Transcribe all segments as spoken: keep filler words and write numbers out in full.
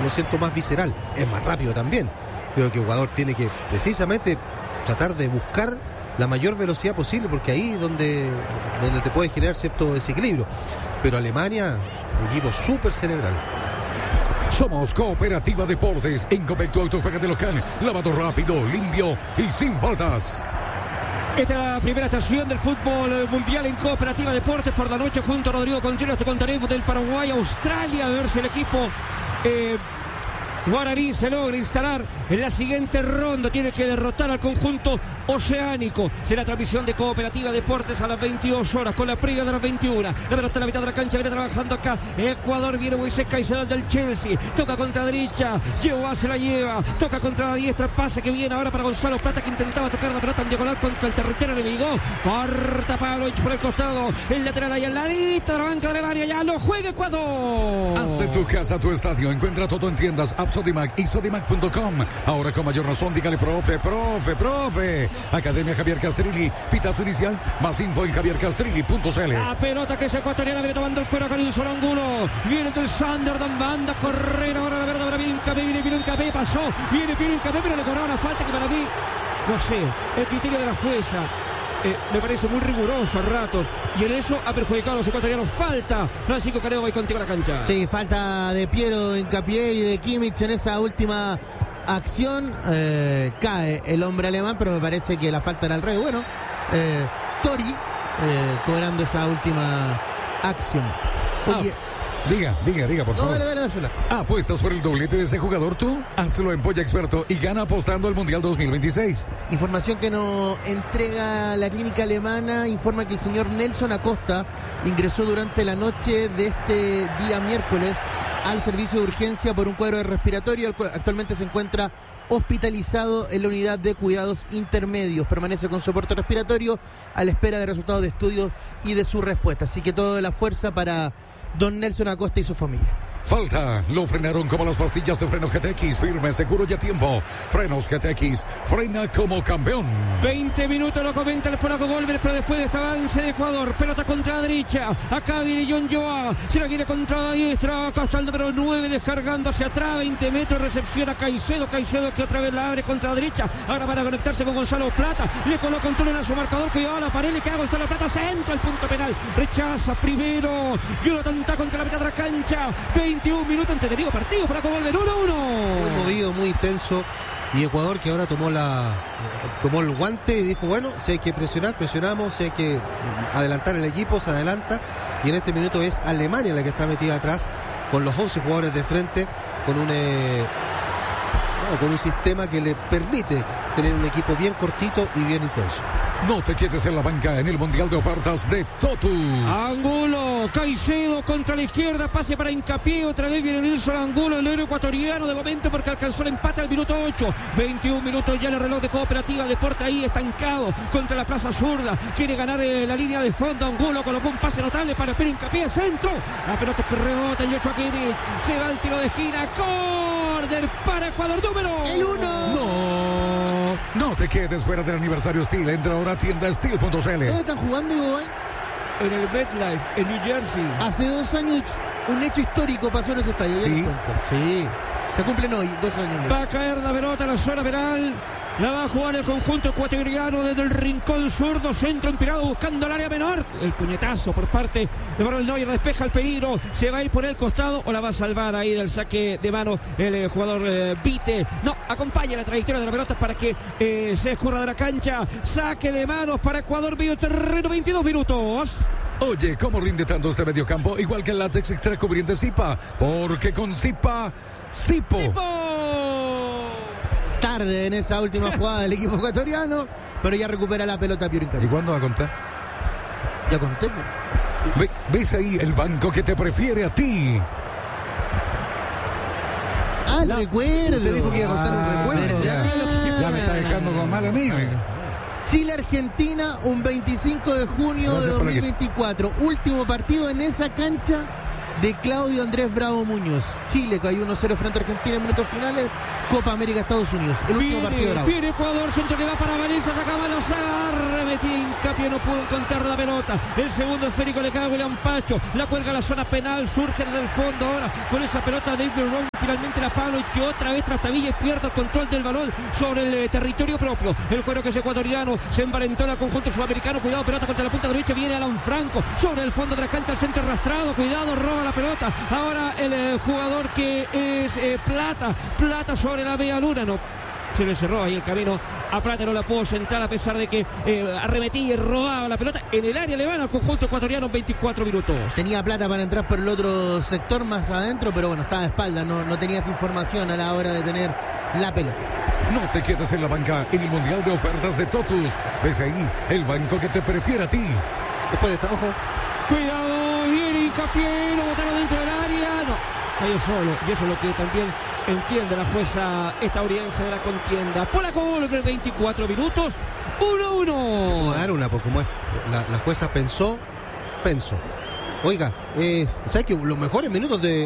lo siento más visceral, es más rápido también. Creo que el jugador tiene que precisamente tratar de buscar la mayor velocidad posible, porque ahí es donde, donde te puede generar cierto desequilibrio. Pero Alemania, un equipo súper cerebral. Somos Cooperativa Deportes. En Copec tu auto juega de local. Lavado rápido, limpio y sin faltas. Esta es la primera estación del fútbol mundial en Cooperativa Deportes. Por la noche junto a Rodrigo Contreras te contaremos del Paraguay a Australia, a ver si el equipo eh, guaraní se logra instalar en la siguiente ronda. Tiene que derrotar al conjunto oceánico. Será transmisión de Cooperativa Deportes a las veintidós horas con la previa de las veintiuna. La pelota en la mitad de la cancha, viene trabajando acá Ecuador, viene Moisés Caicedo del Chelsea, toca contra derecha, Yehoa se la lleva, toca contra la diestra, pase que viene ahora para Gonzalo Plata, que intentaba tocar la pelota en diagonal contra el territorio enemigo. Corta Pavlovich por el costado, el lateral ahí al ladito de la banca de Alemania, ya lo juega Ecuador. Haz de tu casa tu estadio. Encuentra todo en tiendas App Sodimac y Sodimac punto com. Ahora con mayor razón, dígale profe, profe, profe. Academia Javier Castrilli, pitazo inicial, más info en javier castrilli punto c l. La pelota que es ecuatoriana, viene tomando el cuero con el solo ángulo, viene del Sunderland, manda a correr ahora la verdad, ahora viene Incapé, viene Piero Incapé, pasó, viene Piero Incapé, pero le cobró una falta que para mí, no sé, el criterio de la jueza eh, me parece muy riguroso a ratos, y en eso ha perjudicado a los ecuatorianos. Falta, Francisco Careo, voy contigo a la cancha. Sí, falta de Piero Hincapié y de Kimmich en esa última acción. Eh, cae el hombre alemán, pero me parece que la falta era al revés. Bueno, eh, Tori eh, cobrando esa última acción. Oye, ah, diga, diga, diga, por favor. No, dale, dale, dale. ¿Apuestas por el doblete de ese jugador tú? Hazlo en Polla Experto y gana apostando al Mundial dos mil veintiséis. Información que nos entrega la clínica alemana, informa que el señor Nelson Acosta ingresó durante la noche de este día miércoles al servicio de urgencia por un cuadro respiratorio. Actualmente se encuentra hospitalizado en la unidad de cuidados intermedios. Permanece con soporte respiratorio a la espera de resultados de estudios y de su respuesta. Así que toda la fuerza para don Nelson Acosta y su familia. Falta, lo frenaron como las pastillas de freno G T X, firme, seguro y a tiempo. Frenos G T X, frena como campeón. veinte minutos lo comenta el polaco Golver, pero después de este avance de Ecuador, pelota contra la derecha, acá viene John Yehoa, se la viene contra la diestra, acá está el número nueve descargando hacia atrás, veinte metros, recepción a Caicedo, Caicedo que otra vez la abre contra la derecha, ahora para conectarse con Gonzalo Plata, le coloca un túnel a su marcador que lleva a la pared, le queda Gonzalo Plata, centro, el punto penal, rechaza primero, Jonathan está contra la mitad de la cancha, veintiún minutos, entretenido partido para Golver, uno uno. Muy movido, muy intenso. Y Ecuador que ahora tomó la tomó el guante y dijo, bueno, si hay que presionar, presionamos, si hay que adelantar el equipo, se adelanta. Y en este minuto es Alemania la que está metida atrás, con los once jugadores de frente, con un eh, no, con un sistema que le permite tener un equipo bien cortito y bien intenso. No te quedes en la banca en el Mundial de Ofertas de Totus. Angulo, Caicedo contra la izquierda, pase para Hincapié, otra vez viene Nilson Angulo, el héroe ecuatoriano de momento porque alcanzó el empate al minuto ocho, veintiún minutos ya en el reloj de Cooperativa Deporte ahí estancado contra la Plaza Zurda, quiere ganar eh, la línea de fondo, Angulo colocó un pase notable para Piero Hincapié, centro, la pelota que rebota y ocho a Kimmich, se va el tiro de esquina, córner para Ecuador, número el uno. No, no te quedes fuera del aniversario Steel, entra ahora a tienda steel punto c l. ¿Dónde están jugando, Iguay? En el MetLife, en New Jersey. Hace dos años un hecho histórico pasó en ese estadio. Sí. Sí. Se cumplen hoy, dos años. Va a caer la pelota en la zona penal. La va a jugar el conjunto ecuatoriano desde el rincón zurdo, centro empinado buscando el área menor. El puñetazo por parte de Manuel Neuer, despeja el peligro. Se va a ir por el costado o la va a salvar ahí del saque de mano el eh, jugador eh, Vite. No, acompaña la trayectoria de la pelota para que eh, se escurra de la cancha. Saque de manos para Ecuador, medio terreno, veintidós minutos. Oye, ¿cómo rinde tanto este mediocampo? Igual que el látex extra cubriente Zipa. Porque con Zipa, Zipo. ¡Zipo! Tarde en esa última jugada del equipo ecuatoriano, pero ya recupera la pelota Piero Hincapié. ¿Y cuándo va a contar? Ya conté. Ve, ¿Ves ahí el banco que te prefiere a ti? Ah, el La... recuerdo. Te dijo que iba a contar un Ah, recuerdo. ya, ya me está dejando con mal amigo. Chile-Argentina, un veinticinco de junio Gracias de por dos mil veinticuatro. Último partido en esa cancha de Claudio Andrés Bravo Muñoz. Chile cayó uno cero frente a Argentina en minutos finales. Copa América Estados Unidos. El último Viene, partido de Bravo. viene Ecuador, centro que va para Valencia, sacaba los arremetí, Hincapié no pudo encontrar la pelota. El segundo esférico le cae a William Pacho, la cuelga a la zona penal, surge del fondo ahora con esa pelota David Ron finalmente la Pablo y que otra vez Trastabilla y pierde el control del balón sobre el eh, territorio propio. El cuero que es ecuatoriano se envalentona al conjunto sudamericano. Cuidado, pelota contra la punta derecha. Viene Alan Franco sobre el fondo de la cancha, el centro arrastrado. Cuidado, roba la pelota. Ahora el eh, jugador que es eh, Plata. Plata sobre la media luna. No, se le cerró ahí el camino a Plata, no la pudo sentar a pesar de que eh, arremetía y robaba la pelota en el área alemana al conjunto ecuatoriano. Veinticuatro minutos. Tenía Plata para entrar por el otro sector más adentro, pero bueno, estaba de espalda, no, no tenías información a la hora de tener la pelota. No te quedes en la banca en el Mundial de Ofertas de Totus. Ves ahí el banco que te prefiere a ti. Después de esta, ojo. Cuidado, viene hincapié, lo botaron dentro del área. No, cayó solo. Y eso es lo que también entiende la jueza estadounidense de la contienda. Polaco Golver, veinticuatro minutos, uno uno. Vamos a dar una, porque como es, la, la jueza pensó, pensó. Oiga, eh, ¿sabes que los mejores minutos de,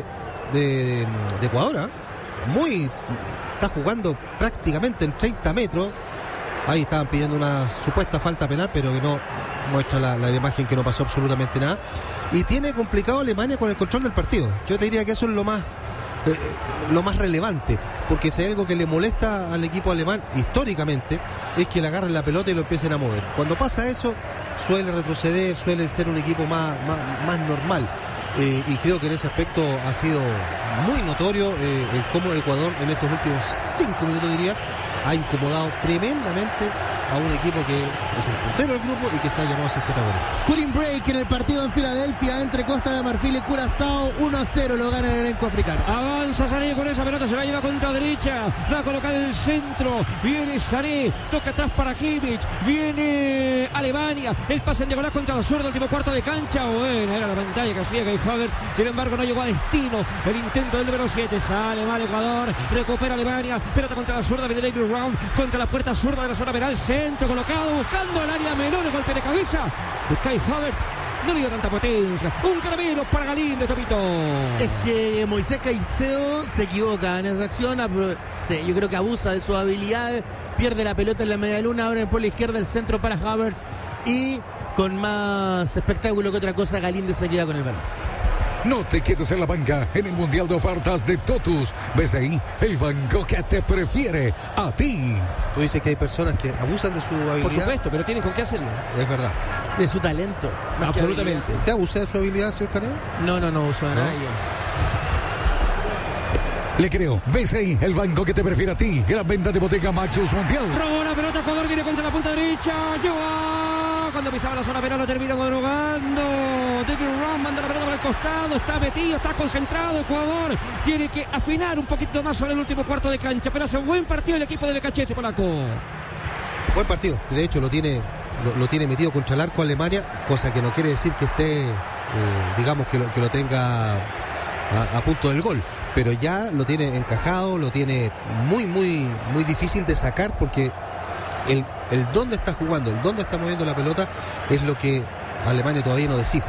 de, de Ecuador? ¿eh? Muy, está jugando prácticamente en treinta metros. Ahí estaban pidiendo una supuesta falta penal, pero que no muestra la, la imagen que no pasó absolutamente nada. Y tiene complicado Alemania con el control del partido. Yo te diría que eso es lo más eh, lo más relevante, porque si hay algo que le molesta al equipo alemán históricamente es que le agarren la pelota y lo empiecen a mover. Cuando pasa eso suele retroceder, suele ser un equipo más, más, más normal. Eh, y creo que en ese aspecto ha sido muy notorio eh, el cómo Ecuador en estos últimos cinco minutos, diría, ha incomodado tremendamente a un equipo que es el puntero del grupo y que está llamado a ser protagonista. Cooling break en el partido en Filadelfia entre Costa de Marfil y Curazao. uno a cero lo gana el elenco africano. Avanza Sané con esa pelota, se la lleva contra derecha, va a colocar el centro, viene Sané, toca atrás para Kimmich, viene Alemania, el pase en diagonal contra la zurda, último cuarto de cancha. Buena era la pantalla que hacía Kai Havertz, sin embargo no llegó a destino el intento del número siete. Sale mal Ecuador, recupera Alemania, pelota contra la zurda, viene David Raum contra la puerta zurda de la zona penal, centro colocado, buscando el área menor, el golpe de cabeza de Kai Havertz. No le dio tanta potencia. Un caramelo para Galindo, Topito. Es que Moisés Caicedo se equivoca en esa acción. Yo creo que abusa de sus habilidades. Pierde la pelota en la media luna. Ahora por la izquierda el centro para Havertz. Y con más espectáculo que otra cosa, Galíndez se queda con el balón. No te quedes en la banca en el Mundial de Ofertas de Totus. Ves ahí el banco que te prefiere a ti. Tú dices que hay personas que abusan de su habilidad. Por supuesto, pero tienen con qué hacerlo. Es verdad. De su talento. Absolutamente. ¿Usted abusó de su habilidad, señor Caneo? No, no, no uso de ¿No? nada. Le creo. Ves ahí el banco que te prefiere a ti. Gran venta de Bodega Maxus Mundial. Robó la pelota, Ecuador viene contra la punta derecha. Llegó. Cuando pisaba la zona penal lo termina madrugando. David Raum manda la pelota por el costado. Está metido, está concentrado. Ecuador tiene que afinar un poquito más sobre el último cuarto de cancha. Pero hace un buen partido el equipo de Becachese, polaco. Buen partido. De hecho, lo tiene, lo, lo tiene metido contra el arco Alemania, cosa que no quiere decir que esté, eh, digamos, que lo, que lo tenga a, a punto del gol. Pero ya lo tiene encajado, lo tiene muy, muy, muy difícil de sacar, porque el, el dónde está jugando, el dónde está moviendo la pelota es lo que Alemania todavía no descifra.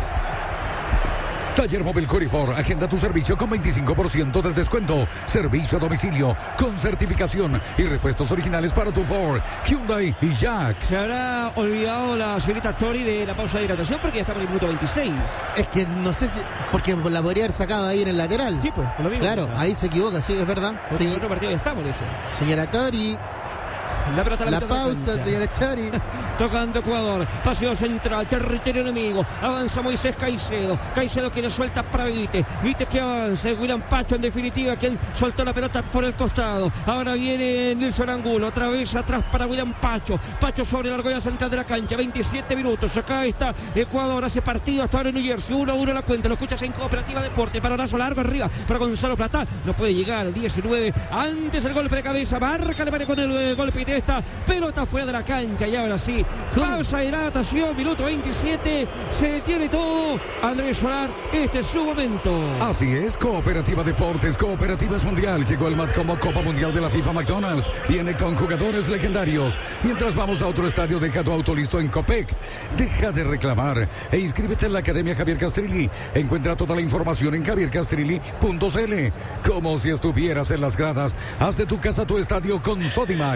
Taller Móvil Corifor, agenda tu servicio con veinticinco por ciento de descuento. Servicio a domicilio con certificación y repuestos originales para tu Ford, Hyundai y Jack. Se habrá olvidado la señorita Tori de la pausa de hidratación porque ya estamos en el minuto veintiséis. Es que no sé si... Porque la podría haber sacado ahí en el lateral. Sí, pues, lo mismo. Claro, ahí se equivoca, sí, es verdad. En Sí. otro partido ya estamos en eso. Señora Tori, La pelota a la, la mitad de pausa, cancha. señora Tori. Tocando Ecuador, paseo central, territorio enemigo, avanza Moisés Caicedo, Caicedo que le suelta para Vite, Vite que avanza, William Pacho en definitiva, quien soltó la pelota por el costado, ahora viene Nelson Angulo, otra vez atrás para William Pacho, Pacho sobre la argolla central de la cancha, veintisiete minutos, acá está Ecuador, hace partido hasta ahora en New Jersey, uno a uno la cuenta, lo escuchas en Cooperativa Deporte, paronazo largo arriba para Gonzalo Plata, no puede llegar, diecinueve, antes el golpe de cabeza, marca Alemania con el eh, golpe de esta, pelota fuera de la cancha y ahora sí, pausa de hidratación, minuto veintisiete, se detiene todo. Andrés Solar, este es su momento. Así es, Cooperativa Deportes, Cooperativas Mundial. Llegó el M A D como Copa Mundial de la FIFA McDonald's. Viene con jugadores legendarios. Mientras vamos a otro estadio, deja tu auto listo en Copec. Deja de reclamar e inscríbete en la Academia Javier Castrilli. Encuentra toda la información en javier castrilli punto c l. Como si estuvieras en las gradas. Haz de tu casa tu estadio con Sodimac.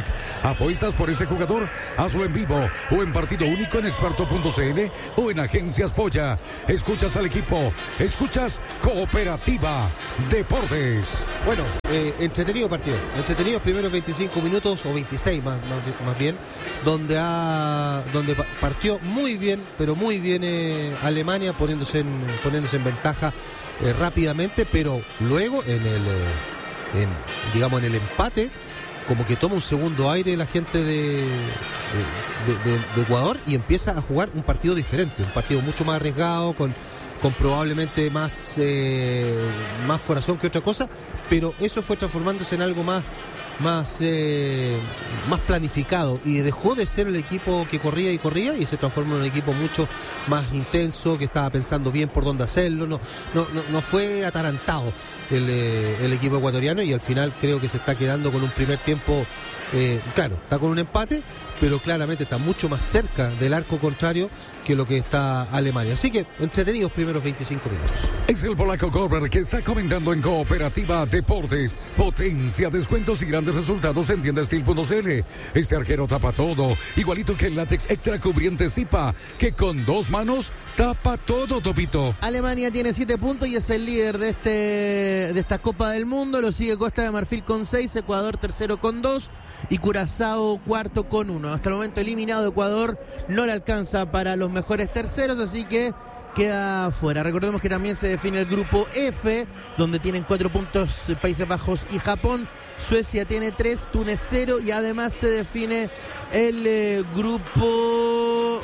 ¿Apuestas por ese jugador? Hazlo en vivo o en partido único en experto punto c l o en Agencias Polla. Escuchas al equipo, escuchas Cooperativa Deportes. Bueno, eh, entretenido partido, entretenidos primeros veinticinco minutos o veintiséis más, más, más bien, donde ha, donde partió muy bien, pero muy bien eh, Alemania poniéndose en, poniéndose en ventaja eh, rápidamente, pero luego en el, eh, en, digamos en el empate, como que toma un segundo aire la gente de, de, de, de Ecuador y empieza a jugar un partido diferente, un partido mucho más arriesgado, con con probablemente más eh, más corazón que otra cosa, pero eso fue transformándose en algo más más eh, más planificado y dejó de ser el equipo que corría y corría y se transformó en un equipo mucho más intenso, que estaba pensando bien por dónde hacerlo, no no no, no fue atarantado el, eh, el equipo ecuatoriano, y al final creo que se está quedando con un primer tiempo, eh, claro, está con un empate, pero claramente está mucho más cerca del arco contrario que lo que está Alemania. Así que entretenidos primeros veinticinco minutos. Es el polaco Korber que está comentando en Cooperativa Deportes. Potencia, descuentos y grandes resultados en tienda steel punto c l. Este arquero tapa todo, igualito que el látex extra cubriente Zipa, que con dos manos tapa todo, Topito. Alemania tiene siete puntos y es el líder de este de esta Copa del Mundo. Lo sigue Costa de Marfil con seis, Ecuador tercero con dos y Curazao cuarto con uno. Hasta el momento eliminado Ecuador, no le alcanza para los mejores terceros, así que queda fuera. Recordemos que también se define el grupo F, donde tienen cuatro puntos Países Bajos y Japón. Suecia tiene tres, Túnez cero, y además se define el eh, grupo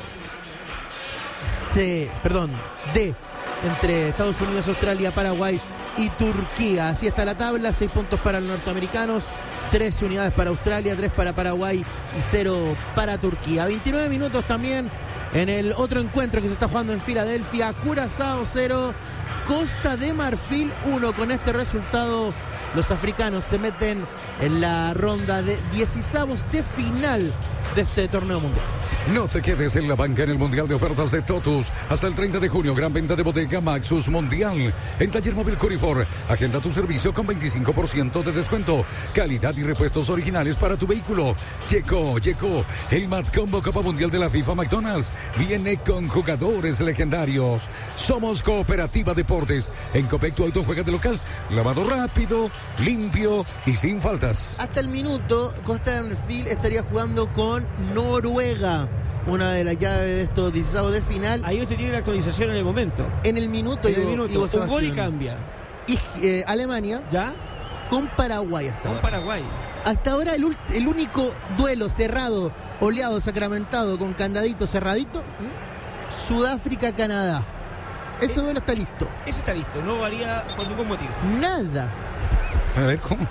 C, perdón, D, entre Estados Unidos, Australia, Paraguay y Turquía. Así está la tabla, seis puntos para los norteamericanos, tres unidades para Australia, tres para Paraguay y cero para Turquía. veintinueve minutos también en el otro encuentro que se está jugando en Filadelfia. Curazao cero, Costa de Marfil uno. Con este resultado, los africanos se meten en la ronda de dieciseavos de final de este torneo mundial. No te quedes en la banca en el Mundial de Ofertas de Totus. Hasta el treinta de junio, gran venta de bodega Maxus Mundial. En Taller Móvil Corifor, agenda tu servicio con veinticinco por ciento de descuento. Calidad y repuestos originales para tu vehículo. Llegó, llegó el Mat Combo Copa Mundial de la FIFA McDonald's. Viene con jugadores legendarios. Somos Cooperativa Deportes. En Copec tu auto juega de local. Lavado rápido, limpio y sin faltas. Hasta el minuto, Costa de Marfil estaría jugando con Noruega, una de las llaves de estos dieciseavos de final. Ahí usted tiene la actualización en el momento. En el minuto, en el Ivo, minuto. Ivo un gol y cambia. Y eh, Alemania ¿ya? Con Paraguay hasta con ahora. Paraguay. Hasta ahora el, el único duelo cerrado, oleado, sacramentado, con candadito cerradito, ¿Mm? Sudáfrica-Canadá. Ese eh, duelo está listo. Ese está listo, no varía por ningún motivo. Nada. A ver, ¿cómo?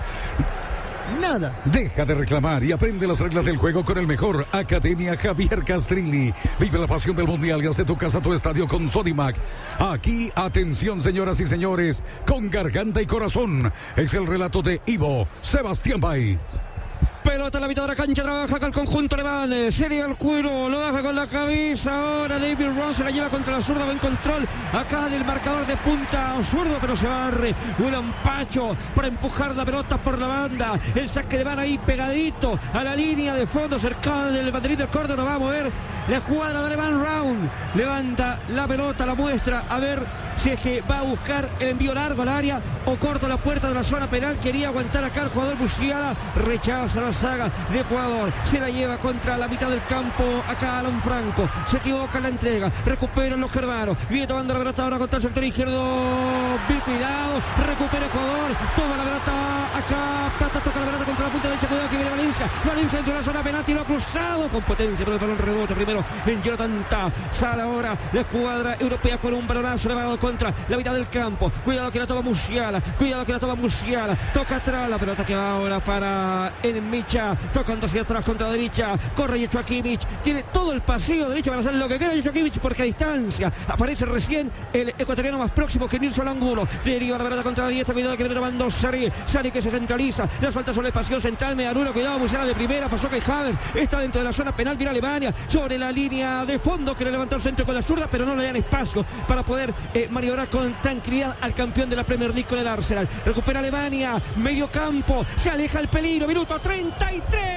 Nada. Deja de reclamar y aprende las reglas del juego con el mejor. Academia Javier Castrilli. Vive la pasión del mundial y haz de tu casa tu estadio con Sodimac. Aquí, atención señoras y señores, con garganta y corazón. Es el relato de Ivo Sebastián Bay. Pelota en la mitad de la cancha, trabaja con el conjunto alemán. Sería el cuero, lo baja con la cabeza. Ahora David Ross se la lleva contra la zurda. Buen control acá del marcador de punta zurdo, pero se barre. William Pacho para empujar la pelota por la banda. El saque de van ahí pegadito a la línea de fondo, cercano del banderín del córner. Va a mover la escuadra de Alemán Round. Levanta la pelota, la muestra. A ver si es que va a buscar el envío largo al área o corta la puerta de la zona penal. Quería aguantar acá el jugador Musiala. Rechaza la saga de Ecuador. Se la lleva contra la mitad del campo. Acá Alan Franco. Se equivoca en la entrega. Recuperan los germanos. Viene tomando la pelota ahora contra el sector izquierdo. Bien cuidado. Recupera Ecuador. Toma la pelota acá. Plata toca la pelota contra la punta derecha. Cuidado que viene Valencia. Valencia dentro de la zona penal. Tiro cruzado con potencia. Pero el balón rebote primero en Jonathan Tah. Sale ahora la escuadra europea con un balonazo elevado contra la mitad del campo. Cuidado que la toma Musiala. Cuidado que la toma Musiala. Toca atrás la pelota que va ahora para Micha. Tocando hacia atrás contra la derecha. Corre Joshua Kimmich. Tiene todo el pasillo derecho para hacer lo que quiera Joshua Kimmich, porque a distancia aparece recién el ecuatoriano más próximo que Nilson Angulo. Deriva la pelota contra la diestra. Cuidado que viene tomando Sari. Sari que se centraliza. La falta sobre el pasillo central. Medaruro. Cuidado Musiala de primera. Pasó que Havertz está dentro de la zona penal. Tira Alemania sobre la línea de fondo. Quiere levantar el centro con la zurda, pero no le dan espacio para poder eh, maniobrar con tranquilidad al campeón de la Premier League con el Arsenal. Recupera Alemania. Medio campo. Se aleja el peligro. Minuto treinta y tres.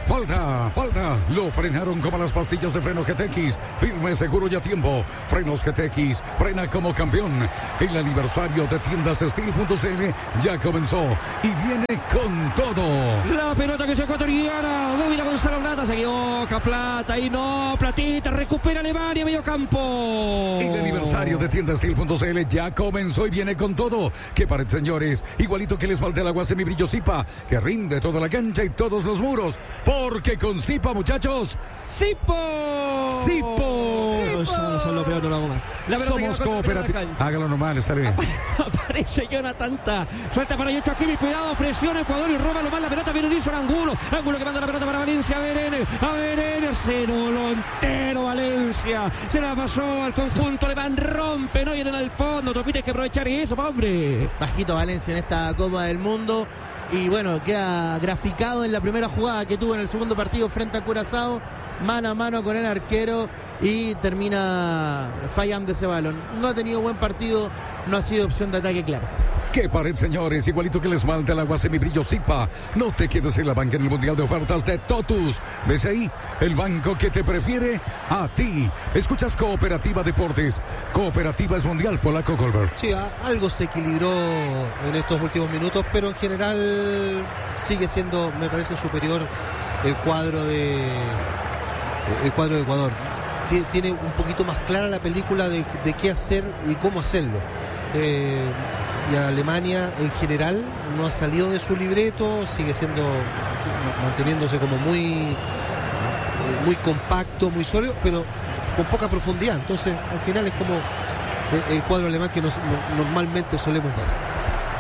falta, falta. Lo frenaron como las pastillas de freno G T X. Firme, seguro y a tiempo. Frenos G T X, frena como campeón. El aniversario de tiendas steel punto c l ya comenzó y viene con todo. La pelota que es ecuatoriana, domina Gonzalo Plata, se equivoca Plata y no, Platita, recupera Alemania, medio campo. El aniversario de tiendas steel punto c l ya comenzó y viene con todo. Que pared, señores, igualito que el esmalte del agua semibrillo Zipa, que rinde toda la cancha y todos los muros, porque con Zipa, muchachos, ¡Zipo! ¡Zipo! Solo, solo peor, no lo hago más. La somos cooperativos. Hágalo normal, está bien. Aparece Jonathan Ta. Suelta para Yocho Kimi, cuidado, presiona Ecuador y roba lo más la pelota. Viene Nilson Angulo. Angulo que manda la pelota para Valencia. A Verene. A Verene. Se lo entero Valencia. Se la pasó al conjunto alemán. Rompe, no vienen al fondo. Topite que aprovechar eso, hombre. Bajito Valencia en esta Copa del Mundo. Y bueno, queda graficado en la primera jugada que tuvo en el segundo partido frente a Curazao, mano a mano con el arquero, y termina fallando ese balón. No ha tenido buen partido, no ha sido opción de ataque claro. Qué pared, señores, igualito que el esmalte al agua semibrillo Zipa. No te quedes en la banca en el Mundial de Ofertas de Totus. ¿Ves ahí? El banco que te prefiere a ti. Escuchas Cooperativa Deportes. Cooperativa es mundial, Polaco Colbert. Sí, a, algo se equilibró en estos últimos minutos, pero en general sigue siendo, me parece, superior el cuadro de el cuadro de Ecuador. Tiene un poquito más clara la película de, de qué hacer y cómo hacerlo. Eh, y a Alemania en general no ha salido de su libreto, sigue siendo, manteniéndose como muy muy compacto, muy sólido, pero con poca profundidad. Entonces al final es como el, el cuadro alemán que nos, normalmente solemos ver.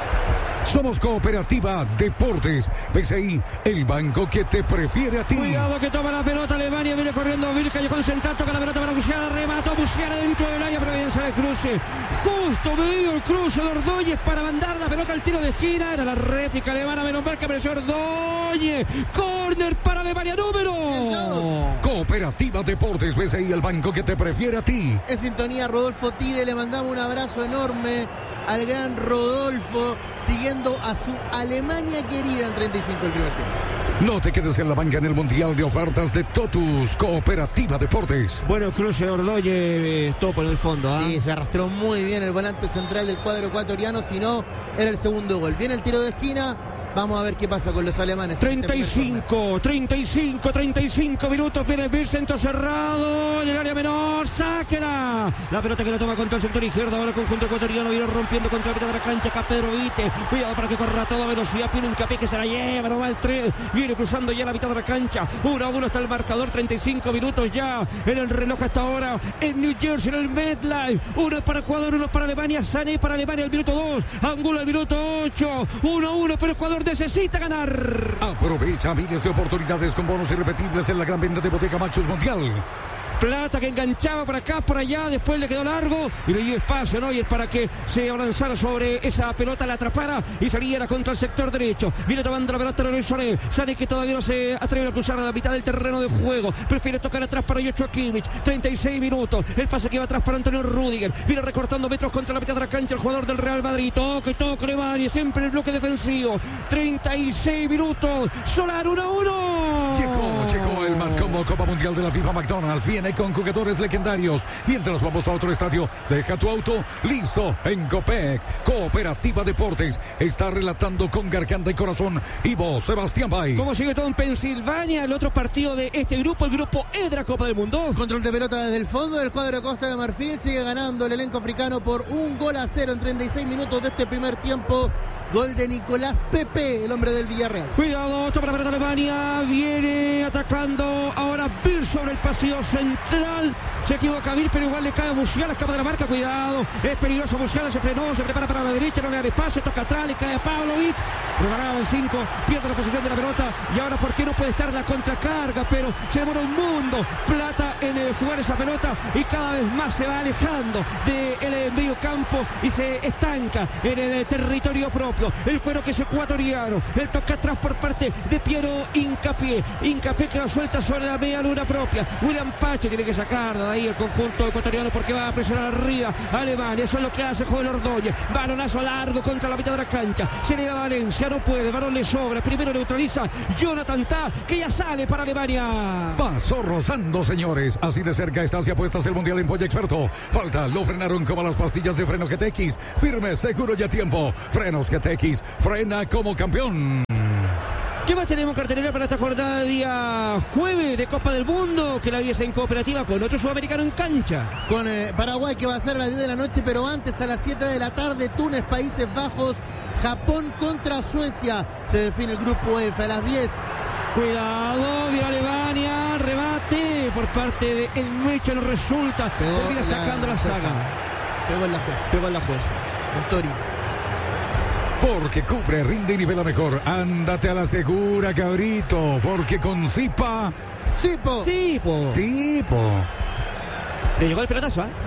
Somos Cooperativa Deportes. ¿Ves ahí? El banco que te prefiere a ti. Cuidado que toma la pelota Alemania. Viene corriendo Vilca y concentrado con la pelota para Musiala. Remató Musiala dentro del área, pero bien sale el cruce. Justo medio el cruce de Ordóñez para mandar la pelota al tiro de esquina. Era la réplica alemana. Menos mal que apareció Ordóñez. Córner para Alemania, número. Cooperativa Deportes. ¿Ves ahí? El banco que te prefiere a ti. En sintonía, Rodolfo Tide. Le mandamos un abrazo enorme al gran Rodolfo, siguiendo a su Alemania querida en treinta y cinco el primer tiempo. No te quedes en la banca en el Mundial de Ofertas de Totus. Cooperativa Deportes. Bueno, cruce de Ordóñez, eh, topo en el fondo. ¿eh? Sí, se arrastró muy bien el volante central del cuadro ecuatoriano, si no, era el segundo gol. Viene el tiro de esquina. Vamos a ver qué pasa con los alemanes. treinta y cinco, treinta y cinco, treinta y cinco minutos. Viene el centro cerrado en el área menor. Sáquela. La pelota que la toma contra el sector izquierdo. Ahora el conjunto ecuatoriano viene rompiendo contra la mitad de la cancha. Acá Pedro Vite. Cuidado para que corra a toda velocidad. Pino Hincapié que se la lleva. No va el tren. Viene cruzando ya la mitad de la cancha. uno a uno está el marcador. treinta y cinco minutos ya en el reloj hasta ahora. En New Jersey, en el MetLife. Uno para Ecuador, uno para Alemania. Sané para Alemania al minuto dos. Angulo al minuto ocho. uno a uno, pero Ecuador necesita ganar. Aprovecha miles de oportunidades con bonos irrepetibles en la gran venta de Bottega Maxus Mundial. Plata que enganchaba por acá, por allá, después le quedó largo y le dio espacio, ¿no? Y es para que se avanzara sobre esa pelota, la atrapara y saliera contra el sector derecho. Viene tomando la pelota Leroy Sané. Sané que todavía no se atreve a cruzar a la mitad del terreno de juego. Prefiere tocar atrás para Joshua Kimmich. treinta y seis minutos. El pase que va atrás para Antonio Rüdiger. Viene recortando metros contra la mitad de la cancha el jugador del Real Madrid. Toque, toque, Alemania. Siempre en el bloque defensivo. treinta y seis minutos. Solar uno a uno. Llegó, llegó el más como Copa Mundial de la FIFA McDonald's. Viene con jugadores legendarios. Mientras vamos a otro estadio, deja tu auto listo en Copec. Cooperativa Deportes está relatando con garganta y corazón Ivo Sebastián Bay. ¿Cómo sigue todo en Pensilvania? El otro partido de este grupo, el grupo E de la Copa del Mundo. Control de pelota desde el fondo del cuadro de Costa de Marfil. Sigue ganando el elenco africano por un gol a cero en treinta y seis minutos de este primer tiempo. Gol de Nicolás Pepe, el hombre del Villarreal. Cuidado, toma la pelota Alemania. Viene atacando ahora Bir sobre el pasillo central. Se equivoca Bir, pero igual le cae a Musiala, escapa de la marca. Cuidado, es peligroso Musiala, se frenó, se prepara para la derecha, no le da espacio, toca atrás, le cae a Pavlovic. Regalado en cinco, pierde la posición de la pelota. Y ahora, ¿por qué no puede estar la contracarga? Pero se demora un mundo. Plata en el jugar esa pelota y cada vez más se va alejando del medio campo y se estanca en el territorio propio. El cuero que es ecuatoriano. El toque atrás por parte de Piero Hincapié. Hincapié que la suelta sobre la media luna propia. William Pache tiene que sacar de ahí el conjunto ecuatoriano porque va a presionar arriba a Alemania. Eso es lo que hace Joel Ordóñez. Balonazo largo contra la mitad de la cancha. Se le va a Valencia. No puede. balón le sobra. Primero neutraliza Jonathan Tah, que ya sale para Alemania. Pasó rozando, señores. Así de cerca está si apuestas el mundial en Polla Experto. Falta, lo frenaron como las pastillas de freno G T X. Firme, seguro y a tiempo. Frenos G T X, frena como campeón. ¿Qué más tenemos en cartelera para esta jornada de día jueves de Copa del Mundo? Que la diez en cooperativa con otro sudamericano en cancha. Con eh, Paraguay, que va a ser a las diez de la noche, pero antes a las siete de la tarde, Túnez, Países Bajos, Japón contra Suecia. Se define el grupo F a las diez. Cuidado, viene Alemania, rebate por parte de El Mecha, no resulta. Pegó Termina sacando la, la saga. Pegó en la jueza. Pegó en la jueza. En Tori. Porque cubre, rinde y nivela mejor. Ándate a la segura, cabrito. Porque con Zipa. Sipo. Sí, po. Sí, po. Le llegó el pelotazo, ¿eh?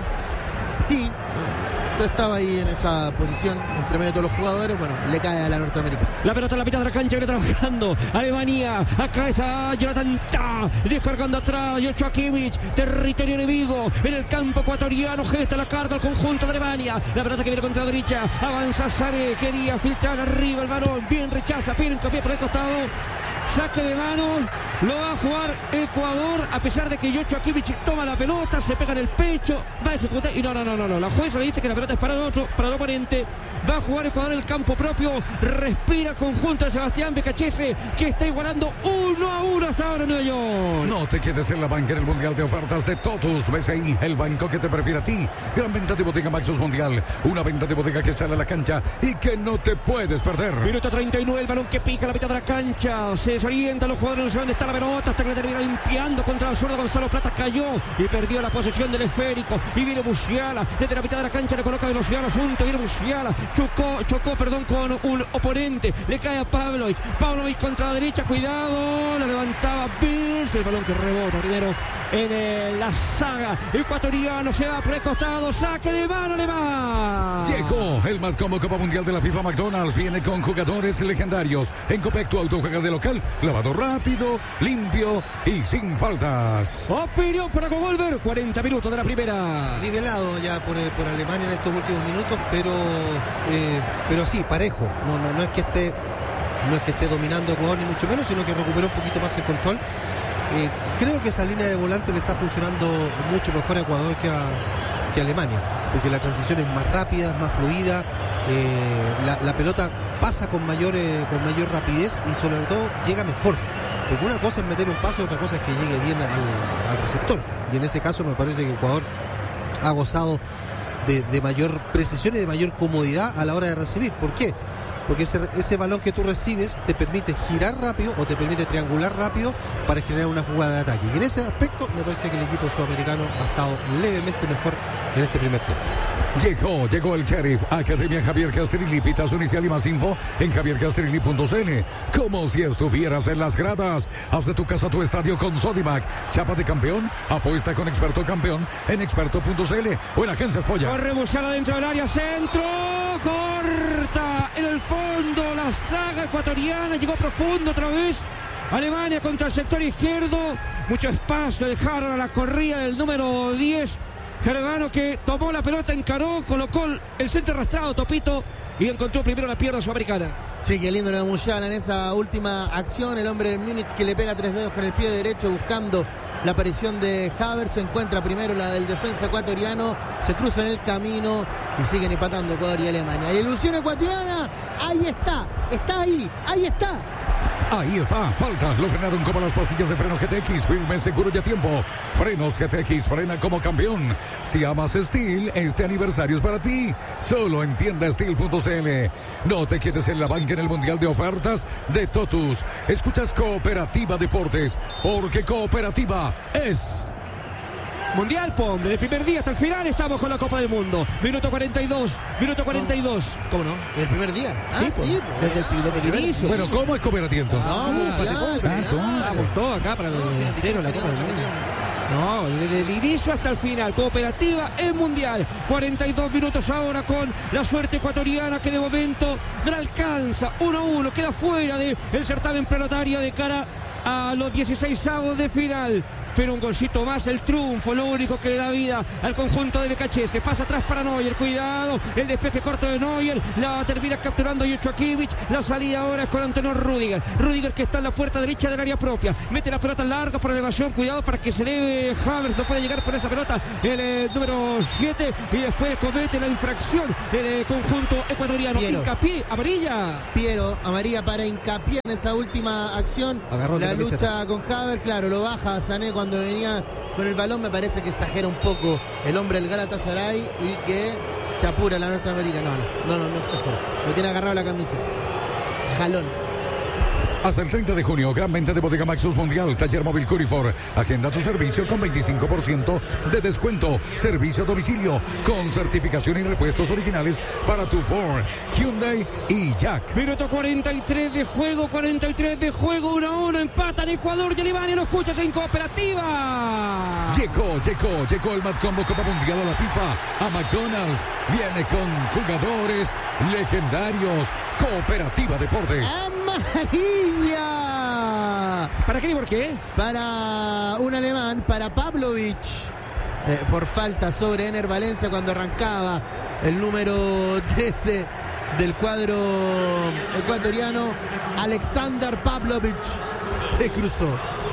Sí. Yo estaba ahí en esa posición, entre medio de todos los jugadores. Bueno, le cae a la norteamericana. La pelota en la mitad de la cancha, viene trabajando Alemania. Acá está Jonathan Tah, descargando atrás Joshua Kimmich, territorio enemigo en el campo ecuatoriano. Gesta la carga al conjunto de Alemania. La pelota que viene contra la derecha, avanza Sare, quería filtrar arriba el balón, bien rechaza, bien hincapié por el costado. Saque de mano, lo va a jugar Ecuador, a pesar de que Joshua Kimmich toma la pelota, se pega en el pecho, va a ejecutar, y no, no, no, no, no, la jueza le dice que la pelota es para el otro, para el oponente. Va a jugar Ecuador en el campo propio, respira el conjunto de Sebastián Becachese, que está igualando uno a uno hasta ahora en Nueva York. No te quedes en la banca en el Mundial de Ofertas de Totus. B C I, el banco que te prefiere a ti. Gran venta de bodega Maxus Mundial, una venta de bodega que sale a la cancha y que no te puedes perder. Minuto treinta y nueve, el balón que pica a la mitad de la cancha, se desorienta los jugadores, no sé dónde está la pelota, hasta que le termina limpiando contra la zurda. Gonzalo Plata cayó y perdió la posesión del esférico, y viene Musiala, desde la mitad de la cancha le coloca velocidad al asunto, viene Musiala, chocó, chocó, perdón, con un oponente, le cae a Pavlovic, Pavlovic contra la derecha, cuidado, la levantaba Birch, el balón que rebota primero en eh, la saga, ecuatoriano se va por el costado, saque de mano alemán. Llegó el más como Copa Mundial de la FIFA McDonald's, viene con jugadores legendarios. En Copec tu auto juega de local, lavado rápido, limpio y sin faltas. Opinión para Covolver, cuarenta minutos de la primera. Nivelado ya por, eh, por Alemania en estos últimos minutos, pero eh, pero sí, parejo. No, no, no es que esté no es que esté dominando Ecuador ni mucho menos, sino que recuperó un poquito más el control. Eh, creo que esa línea de volante le está funcionando mucho mejor a Ecuador que a, que a Alemania, porque la transición es más rápida, es más fluida, eh, la, la pelota pasa con mayor, eh, con mayor rapidez y sobre todo llega mejor. Porque una cosa es meter un pase, otra cosa es que llegue bien al, al receptor. Y en ese caso me parece que Ecuador ha gozado de, de mayor precisión y de mayor comodidad a la hora de recibir. ¿Por qué? Porque ese, ese balón que tú recibes te permite girar rápido o te permite triangular rápido para generar una jugada de ataque. Y en ese aspecto me parece que el equipo sudamericano ha estado levemente mejor en este primer tiempo. Llegó, llegó el Sheriff, Academia Javier Castrilli, pitazo inicial y más info en javier castrilli punto c l. Como si estuvieras en las gradas. Haz de tu casa tu estadio con Sodimac. Chapa de campeón, apuesta con Experto Campeón en experto punto c l o en Agencias Polla. Corre Musiala dentro del área, centro, corta en el fondo la saga ecuatoriana, llegó profundo otra vez. Alemania contra el sector izquierdo, mucho espacio dejaron a la corrida del número diez. Germano, que tomó la pelota, encaró, colocó el centro arrastrado, Topito, y encontró primero la pierna sudamericana. Sí, qué lindo lo de Musiala en esa última acción. El hombre de Múnich que le pega tres dedos con el pie derecho buscando la aparición de Havertz. Se encuentra primero la del defensa ecuatoriano. Se cruza en el camino y siguen empatando Ecuador y Alemania. La ilusión ecuatoriana, ahí está, está ahí, ahí está. Ahí está, falta, lo frenaron como las pastillas de freno G T X, firme, seguro y a tiempo. Frenos G T X, frena como campeón. Si amas Steel, este aniversario es para ti. Solo en tienda steel punto c l. No te quedes en la banca en el Mundial de Ofertas de Totus. Escuchas Cooperativa Deportes, porque Cooperativa es... Mundial, Pom, desde el primer día hasta el final estamos con la Copa del Mundo. Minuto cuarenta y dos, minuto cuarenta y dos. ¿Cómo no? ¿El primer día? Ah, Sí, sí, pues, pues, desde el, ah, desde el inicio. Bueno, ¿cómo es Cooperativa entonces? No, mundial, Ah, mundial. entonces. Vamos todo acá para el No, tiene entero, la diferente Copa del Mundo. tema. No, desde el inicio hasta el final. Cooperativa en Mundial. cuarenta y dos minutos ahora con la suerte ecuatoriana que de momento no alcanza. uno a uno, queda fuera del certamen planetario de cara a los dieciséis avos de final. pero un golcito más, el triunfo, lo único que le da vida al conjunto de B K H S. Pasa atrás para Neuer, cuidado, el despeje corto de Neuer, la termina capturando Joshua Kimmich, la salida ahora es con Antonio Rüdiger, Rüdiger que está en la puerta derecha del área propia, mete la pelota larga por elevación, cuidado para que se eleve Havertz, no puede llegar por esa pelota el eh, número siete y después comete la infracción del eh, conjunto ecuatoriano. Piero. Hincapié, amarilla. Piero, amarilla para Hincapié en esa última acción. Agarró la la lucha camiseta. con Havertz, claro, lo baja Sané cuando venía con el balón. Me parece que exagera un poco el hombre del Galatasaray y que se apura la norteamericana. No, no, no, no, no exagera. Lo tiene agarrado la camiseta. Jalón. Hasta el treinta de junio, gran venta de Bodega Maxus Mundial, Taller Móvil Curifor. Agenda tu servicio con veinticinco por ciento de descuento. Servicio a domicilio con certificación y repuestos originales para tu Ford, Hyundai y Jack. Minuto cuarenta y tres de juego, cuarenta y tres de juego, uno a uno, empatan Ecuador y Alemania, lo escuchas en Cooperativa. Llegó, llegó, llegó el Matcombo Copa Mundial a la FIFA, a McDonald's. Viene con jugadores legendarios. Cooperativa Deportes. ¡Amarilla! ¿Para qué y por qué? Para un alemán, para Pavlovic. Eh, por falta sobre Ener Valencia cuando arrancaba el número trece del cuadro ecuatoriano. Alexander Pavlovic se cruzó.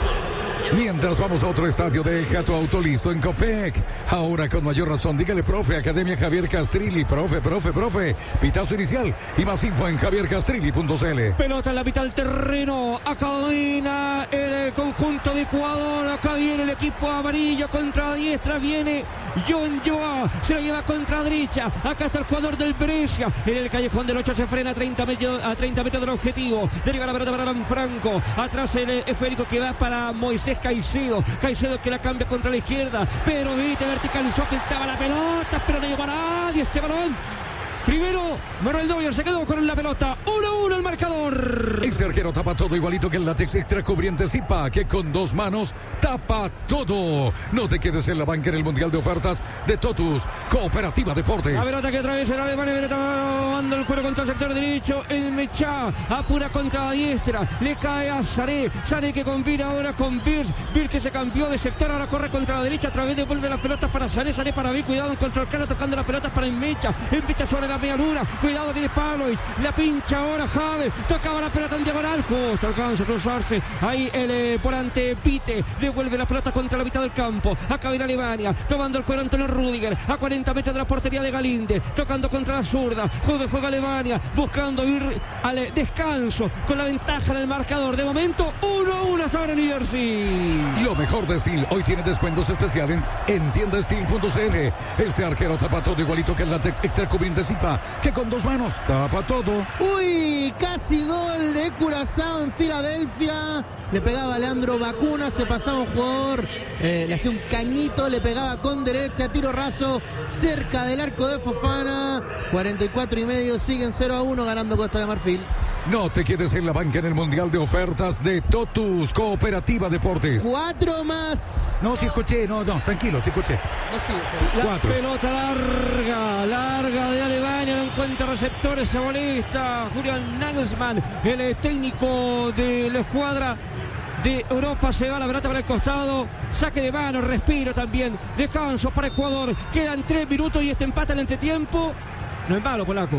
Mientras vamos a otro estadio, deja tu auto listo en Copec. Ahora con mayor razón, dígale profe, Academia Javier Castrilli, profe, profe, profe. Pitazo inicial y más info en javier castrilli punto c l. Pelota en la mitad del terreno, acá viene el conjunto de Ecuador, acá viene el equipo amarillo contra la diestra, viene John Joa, se la lleva contra la derecha, acá está el jugador del Brescia, en el callejón del ocho se frena a treinta metros, a treinta metros del objetivo, deriva la pelota para Lanfranco, atrás el esférico que va para Moisés Caicedo, Caicedo que la cambia contra la izquierda, pero Vite verticalizó, filtraba la pelota, pero no llegó a nadie este balón. Primero, Manuel Neuer se quedó con la pelota. uno a uno el marcador. Ese arquero tapa todo igualito que el látex extra cubriente Zipa, que con dos manos tapa todo. No te quedes en la banca en el Mundial de Ofertas de Totus. Cooperativa Deportes. La pelota que atraviesa el alemán, está dando el cuero contra el sector derecho. El Mechá apura contra la diestra. Le cae a Sané. Sané que combina ahora con Birz. Birz que se cambió de sector. Ahora corre contra la derecha. A través devuelve las pelotas para Sané. Sané para Birz. Cuidado contra el cara tocando las pelotas para Mecha. Mecha sobre la media luna. Cuidado viene Pavlovic. La pincha ahora Javes. Tocaba la pelota en diagonal. Justo alcanza a cruzarse. Ahí el eh, volante Pite. Devuelve la pelota contra la mitad del campo. Acá viene Alemania. Tomando el cuero Antonio Rüdiger. A cuarenta metros de la portería de Galinde. Tocando contra la zurda. Juega, juega Alemania. Buscando ir al eh, descanso. Con la ventaja en el marcador. De momento uno a uno hasta ahora New Jersey. Lo mejor de Steel hoy tiene descuentos especiales en tienda steel punto c l. Este arquero tapa todo igualito que el látex extra cubriente Zipa, que con dos manos tapa todo. Uy, casi gol de Curazao en Filadelfia. Le pegaba Leandro Bacuna, se pasaba un jugador, eh, le hacía un cañito, le pegaba con derecha, tiro raso, cerca del arco de Fofana. cuarenta y cuatro y medio, siguen cero a uno ganando Costa de Marfil. No te quedes en la banca en el Mundial de Ofertas de Totus. Cooperativa Deportes. Cuatro más. No, si escuché, no, no, tranquilo, si escuché. No, sí, sí. La Cuatro. pelota larga, larga de Alemania, no encuentra receptores, se molesta Julian Nagelsmann, el técnico de la escuadra de Europa. Se va la pelota para el costado, saque de mano, respiro también, descanso para Ecuador, quedan tres minutos y este empate al entretiempo. No es malo, polaco.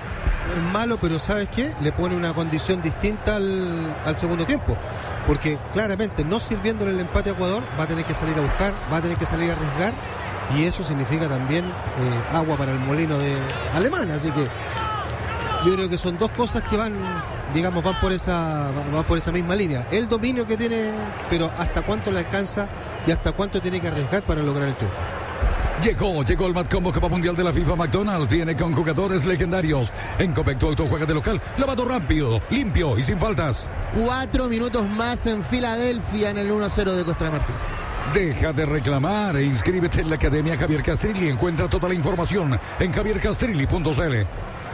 Es malo, pero ¿sabes qué? Le pone una condición distinta al, al segundo tiempo. Porque claramente, no sirviéndole el empate a Ecuador, va a tener que salir a buscar, va a tener que salir a arriesgar. Y eso significa también eh, agua para el molino de Alemán. Así que yo creo que son dos cosas que van, digamos, van por esa, van por esa misma línea. El dominio que tiene, pero hasta cuánto le alcanza y hasta cuánto tiene que arriesgar para lograr el triunfo. Llegó, llegó el Matcombo Copa Mundial de la FIFA. McDonald's viene con jugadores legendarios. En Copec tu auto juega de local, lavado rápido, limpio y sin faltas. Cuatro minutos más en Filadelfia en el uno a cero de Costa de Marfil. Deja de reclamar e inscríbete en la Academia Javier Castrilli. Encuentra toda la información en javier castrilli punto c l.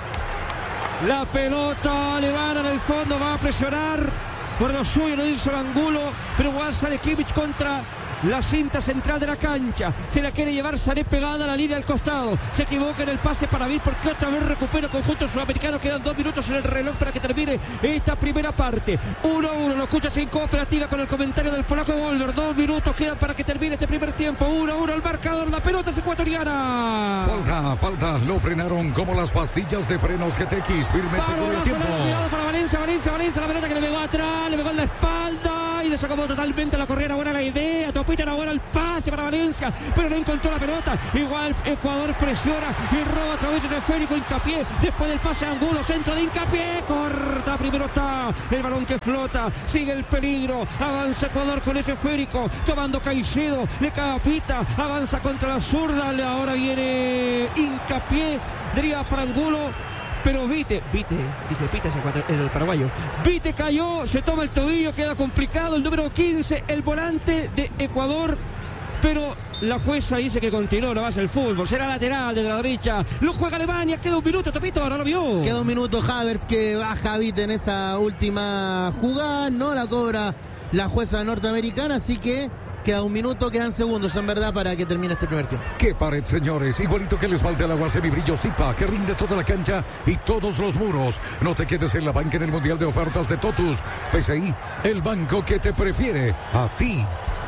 La pelota alemana en el fondo va a presionar por lo suyo, no hizo el ángulo, pero igual sale Kimmich contra la cinta central de la cancha. Se la quiere llevar Sané pegada a la línea del costado. Se equivoca en el pase para Vir porque otra vez recupera el conjunto sudamericano. Quedan dos minutos en el reloj para que termine esta primera parte. uno a uno, lo escuchas en Cooperativa con el comentario del polaco Golver. Dos minutos quedan para que termine este primer tiempo. uno a uno el marcador. La pelota es ecuatoriana. Falta, falta. Lo frenaron como las pastillas de frenos G T X. Firme, seguro el tiempo. Cuidado para Valencia, Valencia, Valencia. La pelota que le pegó atrás, le pegó en la espalda y le sacó totalmente la corriera. Buena la idea. Topita era buena el pase para Valencia, pero no encontró la pelota. Igual Ecuador presiona y roba a través de Férico. Hincapié. Después del pase a Angulo. Centro de Hincapié. Corta. Primero está el balón que flota. Sigue el peligro. Avanza Ecuador con ese Férico. Tomando Caicedo. Le cae a Pita. Avanza contra la zurda. Ahora viene Hincapié. Deriva para Angulo. Pero Vite, Vite, dije Pita es el, el paraguayo. Vite cayó, se toma el tobillo, queda complicado. El número quince, el volante de Ecuador. Pero la jueza dice que continuó, no va a ser el fútbol. Será lateral de la derecha. Lo juega Alemania, queda un minuto, Tapito, ahora lo vio. Queda un minuto Havertz que baja a Vite en esa última jugada. No la cobra la jueza norteamericana, así que queda un minuto, quedan segundos en verdad para que termine este primer tiempo. Qué pared, señores. Igualito que les falta el agua semibrillo Zipa, que rinde toda la cancha y todos los muros. No te quedes en la banca en el Mundial de Ofertas de Totus. P S I, el banco que te prefiere a ti.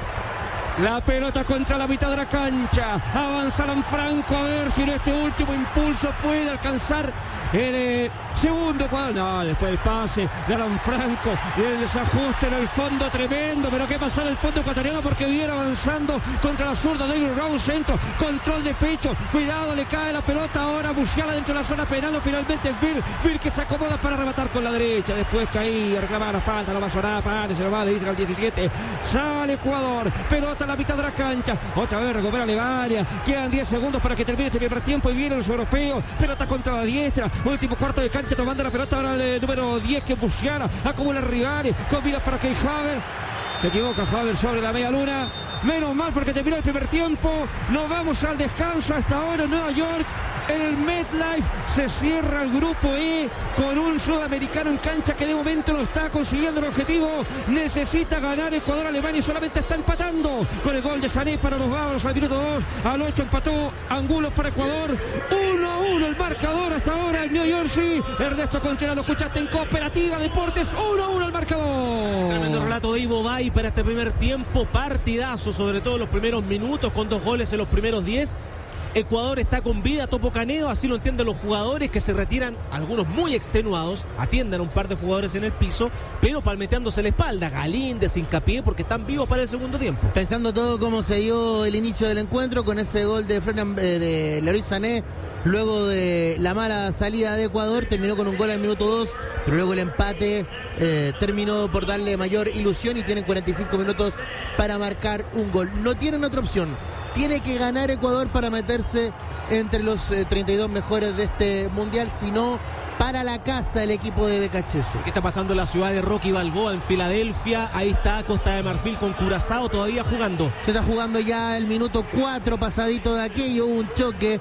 La pelota contra la mitad de la cancha. Avanza Lanfranco, a ver si en este último impulso puede alcanzar el eh, segundo cuadro. No, después el pase de Lanfranco y el desajuste en el fondo tremendo. Pero qué pasó en el fondo ecuatoriano porque viene avanzando contra la zurda. David Raúl, centro, control de pecho. Cuidado, le cae la pelota ahora. Musiala dentro de la zona penal. Finalmente Vir, Vir que se acomoda para rematar con la derecha. Después caí a reclamar la falta. No va a sonar, padre, se lo va, le dicen al diecisiete. Sale Ecuador. Pelota a la mitad de la cancha. Otra vez recupera Alemania. Quedan diez segundos para que termine este primer tiempo y vienen los europeos. Pelota contra la diestra. Último cuarto de cancha tomando la pelota ahora el número diez que Musiala. Acumula rivales. Combina para que Havertz. Se equivoca Havertz sobre la media luna. Menos mal porque terminó el primer tiempo. Nos vamos al descanso hasta ahora en Nueva York. En el MetLife se cierra el grupo E con un sudamericano en cancha que de momento no está consiguiendo el objetivo. Necesita ganar Ecuador, Alemania y solamente está empatando con el gol de Sané para los bávaros al minuto dos. Al ocho empató Angulo para Ecuador. uno a uno el marcador hasta ahora en New Jersey. Ernesto Contreras, lo escuchaste en Cooperativa Deportes. uno a uno el marcador. Tremendo relato de Ivo Bay para este primer tiempo. Partidazo, sobre todo en los primeros minutos, con dos goles en los primeros diez. Ecuador está con vida, Topo Caneo, así lo entienden los jugadores que se retiran, algunos muy extenuados, atienden a un par de jugadores en el piso, pero palmeteándose la espalda, Galíndez, Hincapié, porque están vivos para el segundo tiempo. Pensando todo cómo se dio el inicio del encuentro con ese gol de, Fran, eh, de Leroy Sané, luego de la mala salida de Ecuador, terminó con un gol al minuto dos, pero luego el empate eh, terminó por darle mayor ilusión y tienen cuarenta y cinco minutos para marcar un gol. No tienen otra opción. Tiene que ganar Ecuador para meterse entre los eh, treinta y dos mejores de este mundial, si no, para la casa el equipo de Becachese. ¿Qué está pasando en la ciudad de Rocky Balboa, en Filadelfia? Ahí está Costa de Marfil con Curazao todavía jugando. Se está jugando ya el minuto cuatro pasadito de aquello, hubo un choque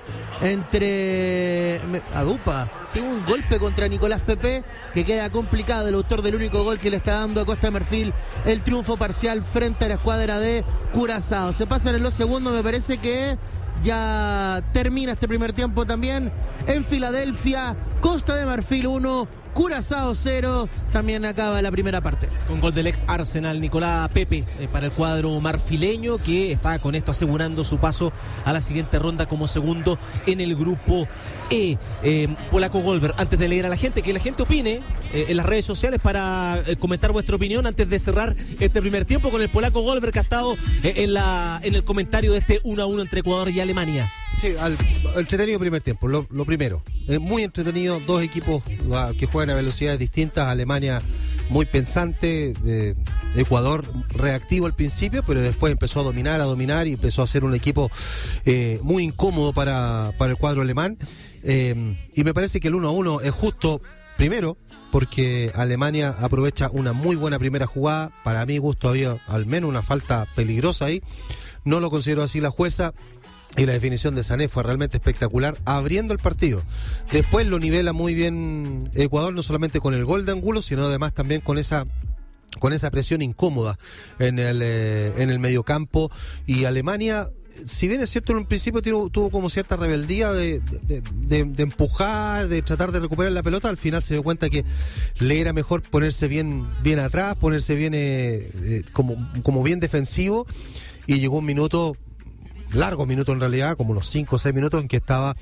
entre Adupa, sí, un golpe contra Nicolás Pepe que queda complicado, el autor del único gol que le está dando a Costa de Marfil el triunfo parcial frente a la escuadra de Curazao. Se pasan en los segundos, me parece que ya termina este primer tiempo también en Filadelfia. Costa de Marfil uno, Curazao cero, también acaba la primera parte. Con gol del ex Arsenal, Nicolás Pepe, eh, para el cuadro marfileño, que está con esto asegurando su paso a la siguiente ronda como segundo en el grupo E. Eh, Polaco Golver, antes de leer a la gente, que la gente opine eh, en las redes sociales para eh, comentar vuestra opinión antes de cerrar este primer tiempo con el Polaco Golver que ha estado eh, en, la, en el comentario de este uno a uno entre Ecuador y Alemania. Sí, al, entretenido primer tiempo, lo, lo primero. Es muy entretenido, dos equipos uh, que juegan a velocidades distintas. Alemania muy pensante, eh, Ecuador reactivo al principio, pero después empezó a dominar, a dominar y empezó a ser un equipo eh, muy incómodo para, para el cuadro alemán. Eh, y me parece que el uno a uno es justo, primero, porque Alemania aprovecha una muy buena primera jugada. Para mi gusto había al menos una falta peligrosa ahí. No lo consideró así la jueza. Y la definición de Sané fue realmente espectacular, abriendo el partido. Después lo nivela muy bien Ecuador, no solamente con el gol de Angulo, sino además también con esa con esa presión incómoda en el, eh, en el mediocampo, y Alemania, si bien es cierto en un principio tuvo, tuvo como cierta rebeldía de, de, de, de empujar, de tratar de recuperar la pelota, al final se dio cuenta que le era mejor ponerse bien, bien atrás, ponerse bien eh, eh, como, como bien defensivo, y llegó un minuto, largo minuto en realidad, como unos cinco o seis minutos en que estaba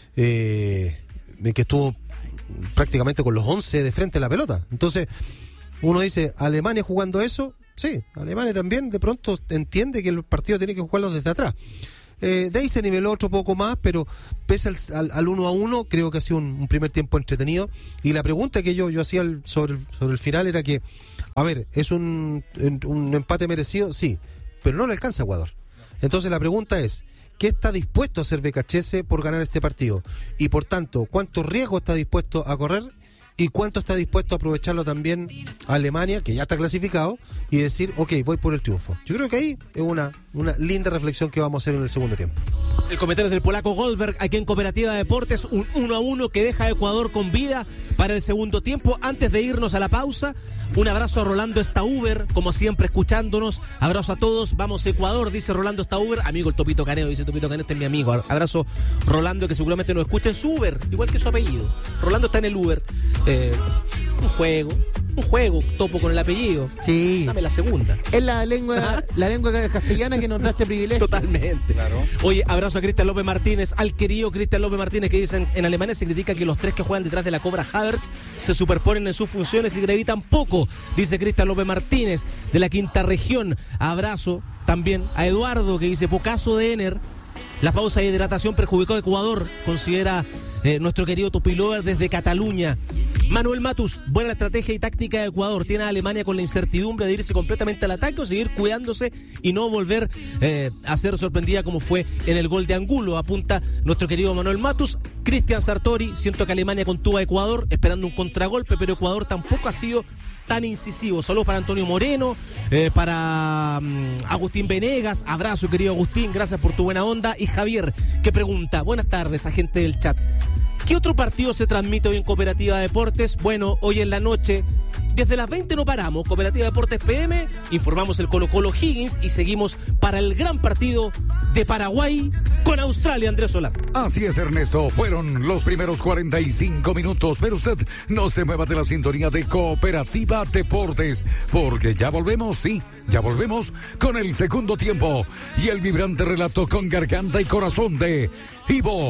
eh, en que estuvo prácticamente con los once de frente a la pelota. Entonces uno dice, ¿Alemania jugando eso? Sí, Alemania también de pronto entiende que el partido tiene que jugarlo desde atrás. Eh, de ahí se niveló otro poco más, pero pese al, al, al uno a uno, creo que ha sido un, un primer tiempo entretenido. Y la pregunta que yo, yo hacía el, sobre, el, sobre el final era que, a ver, ¿es un, un empate merecido? Sí, pero no le alcanza a Ecuador. Entonces la pregunta es, ¿qué está dispuesto a hacer Becachese por ganar este partido? Y por tanto, ¿cuánto riesgo está dispuesto a correr? ¿Y cuánto está dispuesto a aprovecharlo también Alemania, que ya está clasificado, y decir, ok, voy por el triunfo? Yo creo que ahí es una, una linda reflexión que vamos a hacer en el segundo tiempo. El comentario del polaco Goldberg aquí en Cooperativa Deportes, un uno a uno que deja a Ecuador con vida para el segundo tiempo. Antes de irnos a la pausa, un abrazo a Rolando Stauber, como siempre escuchándonos. Abrazo a todos, vamos a Ecuador, dice Rolando Stauber. Amigo el Topito Caneo, dice Topito Caneo, este es mi amigo. Abrazo Rolando, que seguramente nos escucha en su Uber, igual que su apellido. Rolando está en el Uber. Eh, un juego, un juego, topo con el apellido. Sí. Dame la segunda. Es la lengua, la lengua castellana que nos da este privilegio. Totalmente. Claro. Oye, abrazo a Cristian López Martínez, al querido Cristian López Martínez, que dicen en Alemania se critica que los tres que juegan detrás de la Cobra Havertz se superponen en sus funciones y gravitan poco, dice Cristian López Martínez de la quinta región. Abrazo también a Eduardo, que dice pocaso de Ener. La pausa de hidratación perjudicó a Ecuador, considera eh, nuestro querido Topilover desde Cataluña. Manuel Matus, buena estrategia y táctica de Ecuador. Tiene a Alemania con la incertidumbre de irse completamente al ataque o seguir cuidándose y no volver eh, a ser sorprendida como fue en el gol de Angulo, apunta nuestro querido Manuel Matus. Cristian Sartori, siento que Alemania contuvo a Ecuador esperando un contragolpe, pero Ecuador tampoco ha sido tan incisivo. Saludos para Antonio Moreno, eh, para um, Agustín Venegas. Abrazo, querido Agustín, gracias por tu buena onda. Y Javier, que pregunta, buenas tardes a gente del chat, ¿qué otro partido se transmite hoy en Cooperativa Deportes? Bueno, hoy en la noche, desde las veinte no paramos, Cooperativa Deportes P M, informamos el Colo Colo Higgins y seguimos para el gran partido de Paraguay con Australia, Andrés Solar. Así es, Ernesto, fueron los primeros cuarenta y cinco minutos, pero usted no se mueva de la sintonía de Cooperativa Deportes, porque ya volvemos, sí, ya volvemos con el segundo tiempo y el vibrante relato con garganta y corazón de Ivo